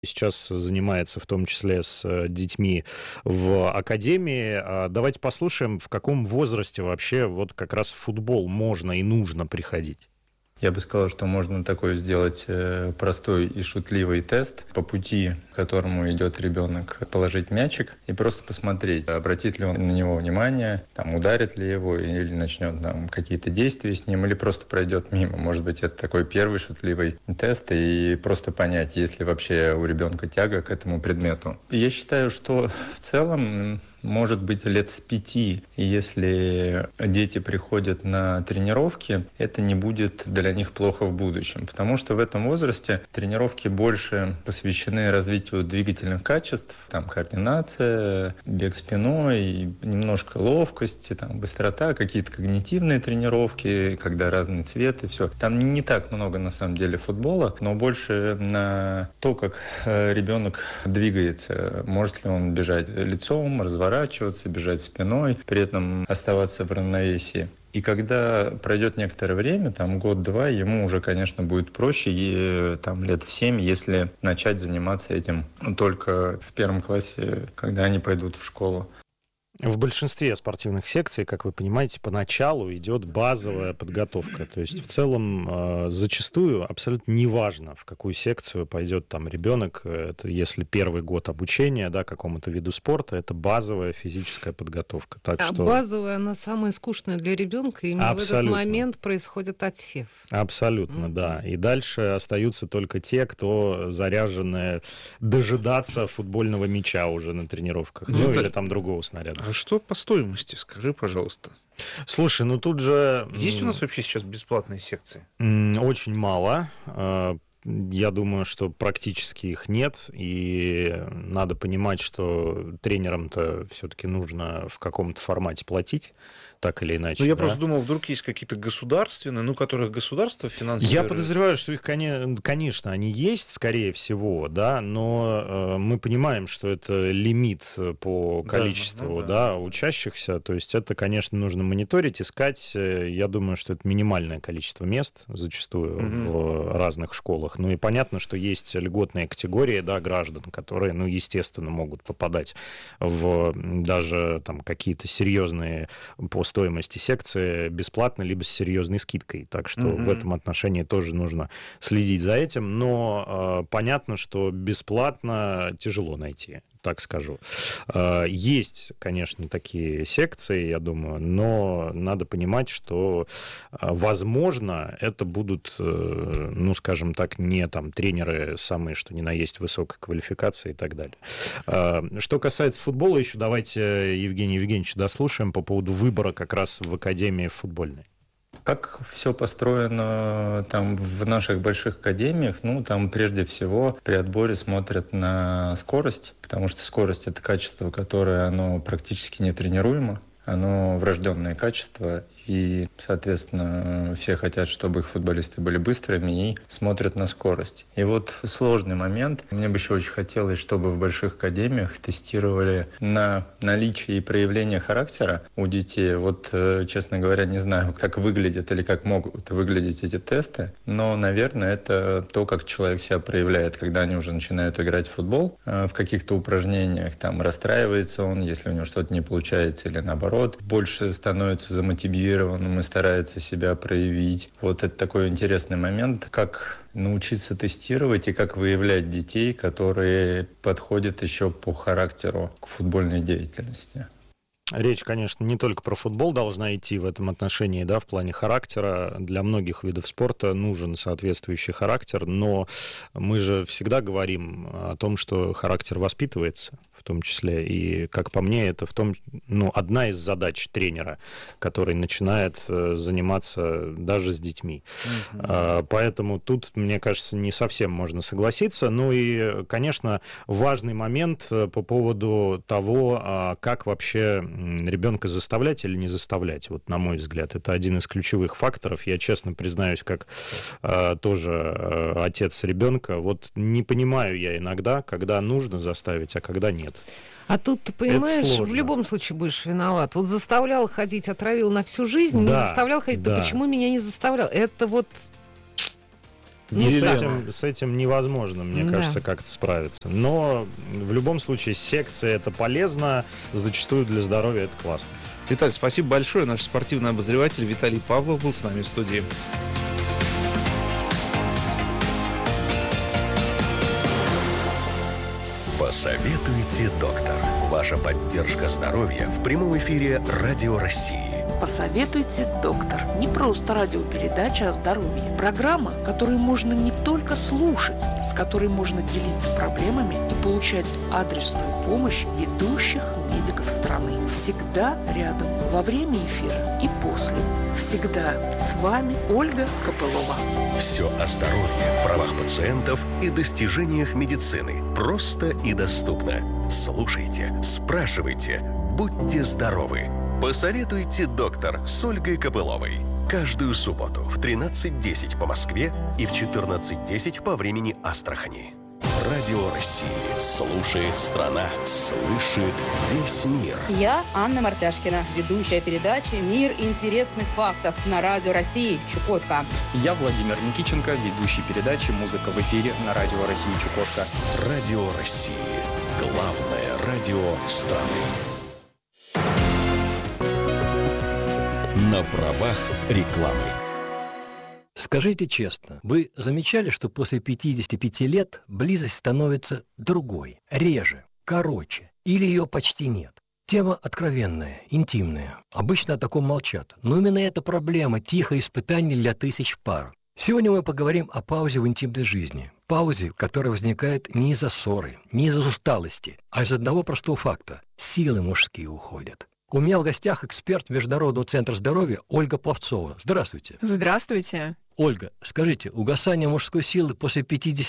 сейчас занимается в том числе с детьми в академии. Давайте послушаем, в каком возрасте вообще вот как раз в футбол можно и нужно приходить. Я бы сказал, что можно такой сделать простой и шутливый тест по пути, к которому идет ребенок, положить мячик и просто посмотреть, обратит ли он на него внимание, там, ударит ли его или начнет там, какие-то действия с ним, или просто пройдет мимо. Может быть, это такой первый шутливый тест, и просто понять, есть ли вообще у ребенка тяга к этому предмету. И я считаю, что в целом может быть лет с 5, и если дети приходят на тренировки, это не будет для них плохо в будущем, потому что в этом возрасте тренировки больше посвящены развитию двигательных качеств, там координация, бег спиной, немножко ловкости, там быстрота, какие-то когнитивные тренировки, когда разный цвет и все. Там не так много на самом деле футбола, но больше на то, как ребенок двигается, может ли он бежать лицом, разворачиваться, бежать спиной, при этом оставаться в равновесии. И когда пройдет некоторое время, там год-два, ему уже, конечно, будет проще, и там лет в 7, если начать заниматься этим только в 1 классе, когда они пойдут в школу. В большинстве спортивных секций, как вы понимаете, поначалу идет базовая подготовка. То есть в целом зачастую абсолютно неважно, в какую секцию пойдет там ребенок. Это если первый год обучения, да, какому-то виду спорта, это базовая физическая подготовка. Так что... базовая, она самая скучная для ребенка, и именно абсолютно. В этот момент происходит отсев. Абсолютно, да. И дальше остаются только те, кто заряжены дожидаться футбольного мяча уже на тренировках. Ну или там другого снаряда. А что по стоимости, скажи, пожалуйста? Слушай, ну тут же... Есть у нас вообще сейчас бесплатные секции? Очень мало. Я думаю, что практически их нет, и надо понимать, что тренерам-то все-таки нужно в каком-то формате платить, так или иначе. Ну, я просто думал, вдруг есть какие-то государственные, которых государство финансирует. Я подозреваю, что их, конечно, они есть, скорее всего, да, но мы понимаем, что это лимит по количеству учащихся, то есть это, конечно, нужно мониторить, искать. Я думаю, что это минимальное количество мест зачастую в разных школах. Ну и понятно, что есть льготные категории, да, граждан, которые, ну, естественно, могут попадать в даже там какие-то серьезные по стоимости секции бесплатно, либо с серьезной скидкой. Так что в этом отношении тоже нужно следить за этим. Но понятно, что бесплатно тяжело найти, так скажу. Есть, конечно, такие секции, я думаю, но надо понимать, что, возможно, это будут, ну, скажем так, не там тренеры самые, что ни на есть, высокой квалификации и так далее. Что касается футбола, еще давайте Евгения Евгеньевича дослушаем по поводу выбора как раз в академии футбольной. Как все построено там в наших больших академиях? Ну, там прежде всего при отборе смотрят на скорость, потому что скорость – это качество, которое оно практически не тренируемо. Оно врожденное качество, и, соответственно, все хотят, чтобы их футболисты были быстрыми и смотрят на скорость. И вот сложный момент. Мне бы еще очень хотелось, чтобы в больших академиях тестировали на наличие и проявление характера у детей. Вот, честно говоря, не знаю, как выглядят или как могут выглядеть эти тесты, но, наверное, это то, как человек себя проявляет, когда они уже начинают играть в футбол в каких-то упражнениях. Там расстраивается он, если у него что-то не получается, или наоборот, больше становится замотивированным и старается себя проявить. Вот это такой интересный момент, как научиться тестировать и как выявлять детей, которые подходят еще по характеру к футбольной деятельности. Речь, конечно, не только про футбол должна идти в этом отношении, да, в плане характера. Для многих видов спорта нужен соответствующий характер, но мы же всегда говорим о том, что характер воспитывается, в том числе, и, как по мне, это одна из задач тренера, который начинает заниматься даже с детьми. Поэтому тут, мне кажется, не совсем можно согласиться. Ну и, конечно, важный момент по поводу того, как вообще ребенка заставлять или не заставлять. Вот, на мой взгляд, это один из ключевых факторов. Я честно признаюсь, как тоже отец ребенка, вот не понимаю я иногда, когда нужно заставить, а когда нет. А тут, ты понимаешь, в любом случае будешь виноват. Вот заставлял ходить, отравил на всю жизнь, не заставлял ходить, да почему меня не заставлял? Это вот... С этим невозможно, мне кажется, как-то справиться. Но в любом случае секция — это полезно, зачастую для здоровья это классно. Виталий, спасибо большое. Наш спортивный обозреватель Виталий Павлов был с нами в студии. Посоветуйте, доктор. Ваша поддержка здоровья в прямом эфире Радио России. Посоветуйте, доктор. Не просто радиопередача о здоровье. Программа, которую можно не только слушать, с которой можно делиться проблемами и получать адресную помощь ведущих медиков страны. Всегда рядом, во время эфира и после. Всегда с вами Ольга Копылова. Все о здоровье, правах пациентов и достижениях медицины. Просто и доступно. Слушайте, спрашивайте, будьте здоровы. Посоветуйте, доктор, с Ольгой Копыловой. Каждую субботу в 13:10 по Москве и в 14:10 по времени Астрахани. Радио России. Слушает страна. Слышит весь мир. Я Анна Мартяшкина, ведущая передачи «Мир интересных фактов» на Радио России Чукотка. Я Владимир Никиченко, ведущий передачи «Музыка в эфире» на Радио России Чукотка. Радио России. Главное радио страны. На правах рекламы. Скажите честно, вы замечали, что после 55 лет близость становится другой, реже, короче, или ее почти нет? Тема откровенная, интимная. Обычно о таком молчат. Но именно эта проблема – тихое испытание для тысяч пар. Сегодня мы поговорим о паузе в интимной жизни. Паузе, которая возникает не из-за ссоры, не из-за усталости, а из одного простого факта – силы мужские уходят. У меня в гостях эксперт Международного центра здоровья Ольга Пловцова. Здравствуйте. Здравствуйте. Ольга, скажите, угасание мужской силы после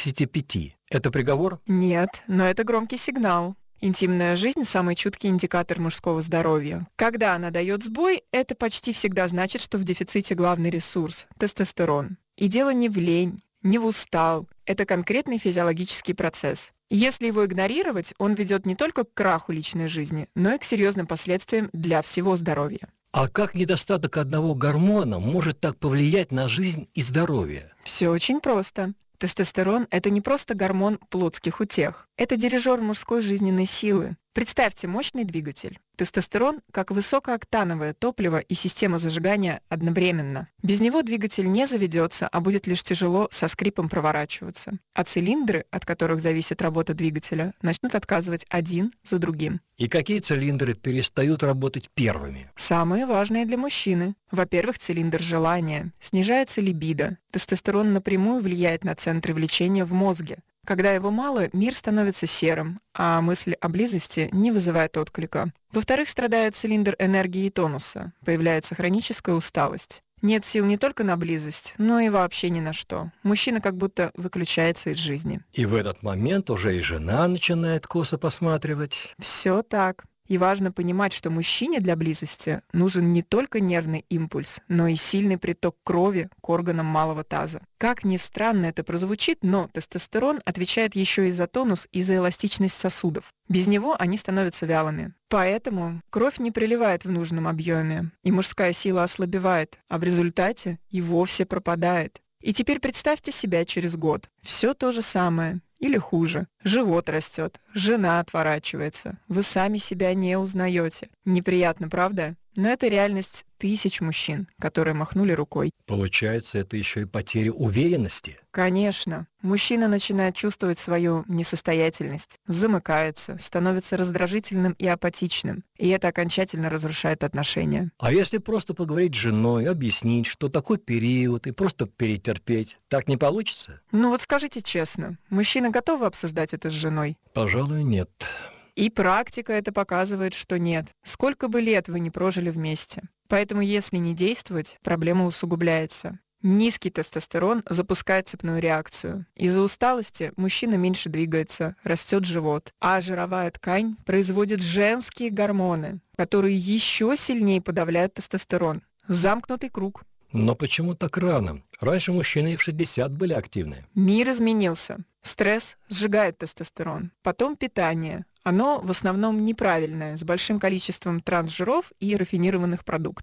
55 – это приговор? Нет, но это громкий сигнал. Интимная жизнь – самый чуткий индикатор мужского здоровья. Когда она дает сбой, это почти всегда значит, что в дефиците главный ресурс – тестостерон. И дело не в лень, не в устал. Это конкретный физиологический процесс. Если его игнорировать, он ведет не только к краху личной жизни, но и к серьезным последствиям для всего здоровья. А как недостаток одного гормона может так повлиять на жизнь и здоровье? Все очень просто. Тестостерон – это не просто гормон плотских утех. Это дирижер мужской жизненной силы. Представьте мощный двигатель. Тестостерон как высокооктановое топливо и система зажигания одновременно. Без него двигатель не заведется, а будет лишь тяжело со скрипом проворачиваться. А цилиндры, от которых зависит работа двигателя, начнут отказывать один за другим. И какие цилиндры перестают работать первыми? Самые важные для мужчины. Во-первых, цилиндр желания. Снижается либидо. Тестостерон напрямую влияет на центры влечения в мозге. Когда его мало, мир становится серым, а мысль о близости не вызывает отклика. Во-вторых, страдает цилиндр энергии и тонуса. Появляется хроническая усталость. Нет сил не только на близость, но и вообще ни на что. Мужчина как будто выключается из жизни. И в этот момент уже и жена начинает косо посматривать. Все так. И важно понимать, что мужчине для близости нужен не только нервный импульс, но и сильный приток крови к органам малого таза. Как ни странно это прозвучит, но тестостерон отвечает еще и за тонус, и за эластичность сосудов. Без него они становятся вялыми. Поэтому кровь не приливает в нужном объеме, и мужская сила ослабевает, а в результате и вовсе пропадает. И теперь представьте себя через год. Все то же самое. Или хуже. Живот растет, жена отворачивается. Вы сами себя не узнаете. Неприятно, правда? Но это реальность тысяч мужчин, которые махнули рукой. Получается, это еще и потеря уверенности? Конечно. Мужчина начинает чувствовать свою несостоятельность, замыкается, становится раздражительным и апатичным. И это окончательно разрушает отношения. А если просто поговорить с женой, объяснить, что такой период, и просто перетерпеть, так не получится? Ну вот скажите честно, мужчины готовы обсуждать это с женой? Пожалуй, нет. И практика это показывает, что нет. Сколько бы лет вы не прожили вместе. Поэтому если не действовать, проблема усугубляется. Низкий тестостерон запускает цепную реакцию. Из-за усталости мужчина меньше двигается, растет живот, а жировая ткань производит женские гормоны, которые еще сильнее подавляют тестостерон. Замкнутый круг. Но почему так рано? Раньше мужчины и в 60 были активны. Мир изменился. Стресс сжигает тестостерон. Потом питание. Оно в основном неправильное, с большим количеством трансжиров и рафинированных продуктов.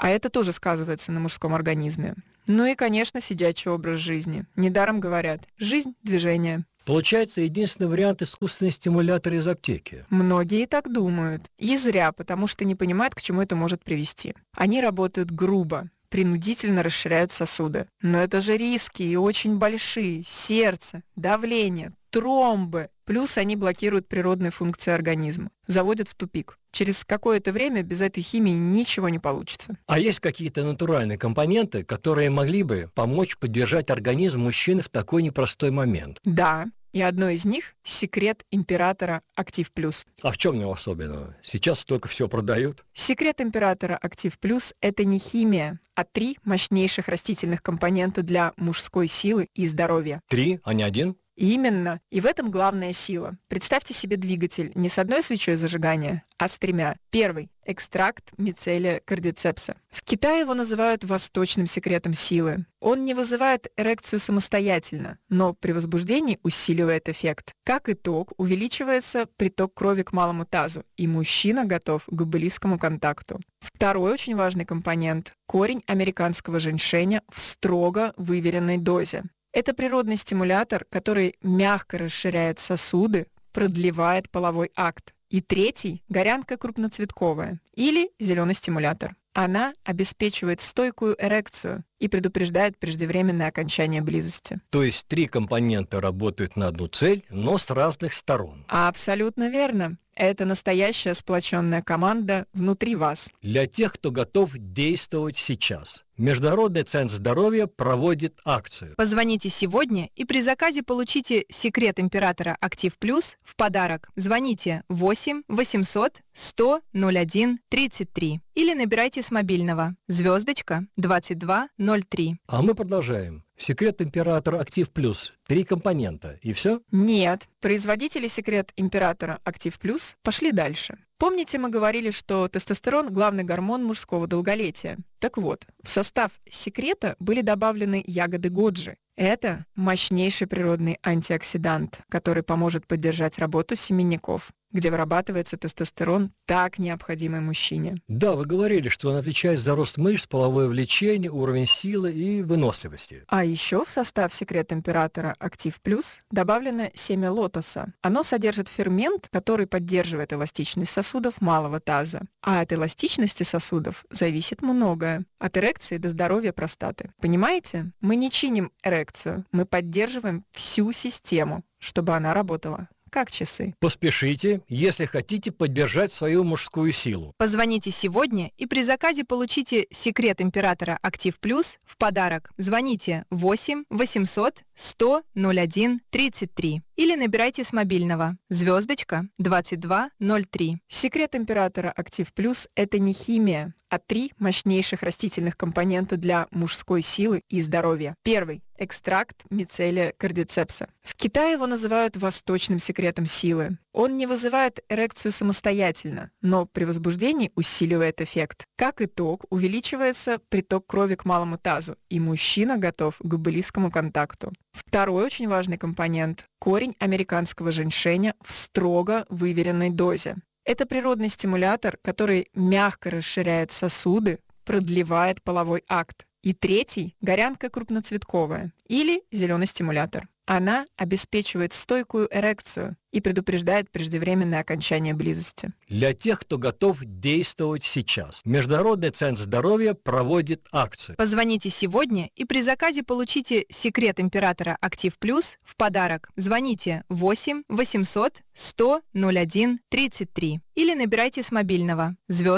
А это тоже сказывается на мужском организме. Ну и, конечно, сидячий образ жизни. Недаром говорят: жизнь – движение. Получается, единственный вариант — искусственный стимулятор из аптеки. Многие так думают. И зря, потому что не понимают, к чему это может привести. Они работают грубо, принудительно расширяют сосуды. Но это же риски и очень большие. Сердце, давление, тромбы. Плюс они блокируют природные функции организма. Заводят в тупик. Через какое-то время без этой химии ничего не получится. А есть какие-то натуральные компоненты, которые могли бы помочь поддержать организм мужчины в такой непростой момент? Да. И одно из них – секрет императора Актив Плюс. А в чем его особенного? Сейчас столько всего продают. Секрет императора Актив Плюс – это не химия, а 3 мощнейших растительных компонента для мужской силы и здоровья. 3, а не 1? Именно. И в этом главная сила. Представьте себе двигатель не с одной свечой зажигания, а с 3. Первый – экстракт мицелия кардицепса. В Китае его называют восточным секретом силы. Он не вызывает эрекцию самостоятельно, но при возбуждении усиливает эффект. Как итог, увеличивается приток крови к малому тазу, и мужчина готов к близкому контакту. Второй очень важный компонент – корень американского женьшеня в строго выверенной дозе. Это природный стимулятор, который мягко расширяет сосуды, продлевает половой акт. И третий – горянка крупноцветковая или зеленый стимулятор. Она обеспечивает стойкую эрекцию и предупреждает преждевременное окончание близости. То есть 3 компонента работают на одну цель, но с разных сторон. Абсолютно верно. Это настоящая сплоченная команда внутри вас. Для тех, кто готов действовать сейчас. Международный центр здоровья проводит акцию. Позвоните сегодня и при заказе получите секрет императора Актив Плюс в подарок. Звоните 8 800 100 01 33 или набирайте с мобильного *2203. А мы продолжаем. Секрет императора Актив Плюс. 3 компонента. И все? Нет. Производители секрет императора Актив Плюс пошли дальше. Помните, мы говорили, что тестостерон – главный гормон мужского долголетия? Так вот, в состав секрета были добавлены ягоды годжи. Это мощнейший природный антиоксидант, который поможет поддержать работу семенников, где вырабатывается тестостерон, так необходимый мужчине. Да, вы говорили, что он отвечает за рост мышц, половое влечение, уровень силы и выносливости. А еще в состав секрет императора Актив Плюс добавлено семя лотоса. Оно содержит фермент, который поддерживает эластичность сосудов малого таза. А от эластичности сосудов зависит многое. От эрекции до здоровья простаты. Понимаете? Мы не чиним эрекцию, мы поддерживаем всю систему, чтобы она работала как часы. Поспешите, если хотите поддержать свою мужскую силу. Позвоните сегодня и при заказе получите секрет императора Актив Плюс в подарок. Звоните 8 800 100 01 33 или набирайте с мобильного *2203. Секрет императора Актив Плюс – это не химия, а 3 мощнейших растительных компонента для мужской силы и здоровья. Первый – экстракт мицелия кардицепса. В Китае его называют восточным секретом силы. Он не вызывает эрекцию самостоятельно, но при возбуждении усиливает эффект. Как итог, увеличивается приток крови к малому тазу, и мужчина готов к близкому контакту. Второй очень важный компонент – корень американского женьшеня в строго выверенной дозе. Это природный стимулятор, который мягко расширяет сосуды, продлевает половой акт. И третий – горянка крупноцветковая или зеленый стимулятор. Она обеспечивает стойкую эрекцию и предупреждает преждевременное окончание близости. Для тех, кто готов действовать сейчас. Международный центр здоровья проводит акцию. Позвоните сегодня и при заказе получите секрет императора Актив Плюс в подарок. Звоните 8 800 100 01 33 или набирайте с мобильного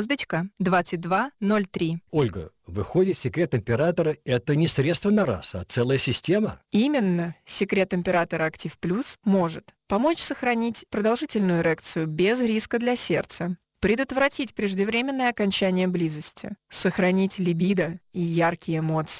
*2203. Ольга, выходит, секрет императора – это не средство на раз, а целая система? Именно. Секрет императора Актив Плюс может помочь сохранить продолжительную эрекцию без риска для сердца, предотвратить преждевременное окончание близости, сохранить либидо и яркие эмоции,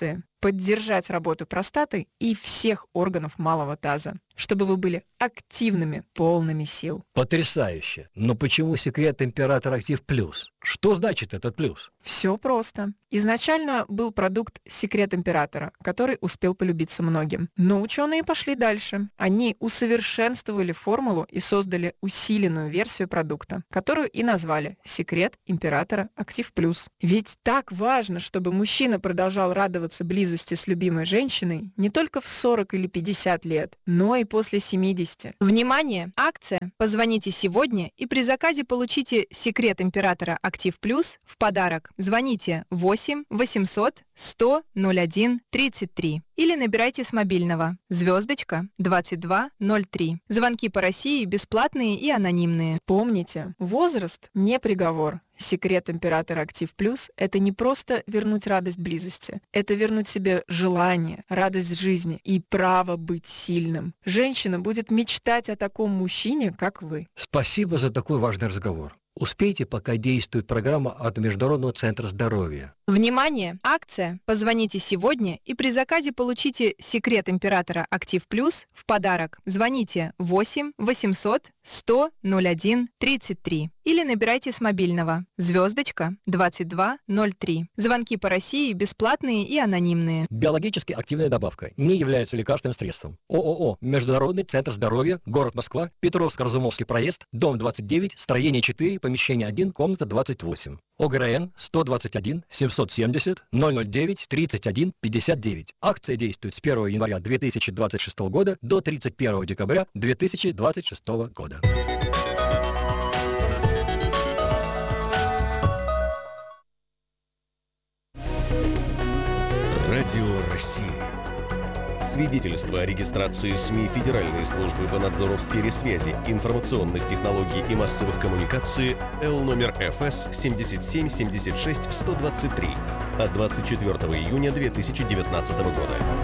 поддержать работу простаты и всех органов малого таза, чтобы вы были активными, полными сил. Потрясающе! Но почему секрет Император Актив Плюс? Что значит этот плюс? Все просто. Изначально был продукт «Секрет Императора», который успел полюбиться многим. Но ученые пошли дальше. Они усовершенствовали формулу и создали усиленную версию продукта, которую и назвали «Секрет Императора Актив Плюс». Ведь так важно, чтобы мужчина продолжал радоваться близости с любимой женщиной не только в 40 или 50 лет, но и после 70. Внимание! Акция! Позвоните сегодня и при заказе получите «Секрет Императора Актив Плюс» в подарок. Звоните 8 800 100 01 33 или набирайте с мобильного звездочка 2203. Звонки по России бесплатные и анонимные. Помните, возраст не приговор. Секрет Императора Актив Плюс — это не просто вернуть радость близости. Это вернуть себе желание, радость жизни и право быть сильным. Женщина будет мечтать о таком мужчине, как вы. Спасибо за такой важный разговор. Успейте, пока действует программа от Международного центра здоровья. Внимание! Акция! Позвоните сегодня и при заказе получите «Секрет Императора Актив Плюс» в подарок. Звоните 8 800 100 01 33 или набирайте с мобильного звездочка 2203. Звонки по России бесплатные и анонимные. Биологически активная добавка не является лекарственным средством. ООО «Международный центр здоровья», город Москва, Петровско-Разумовский проезд, дом 29, строение 4, помещение 1, комната 28. ОГРН 121 770 009 31 59. Акция действует с 1 января 2026 года до 31 декабря 2026 года. Радио России. Свидетельство о регистрации СМИ Федеральной службы по надзору в сфере связи, информационных технологий и массовых коммуникаций Л номер ФС 7776-123 от 24 июня 2019 года.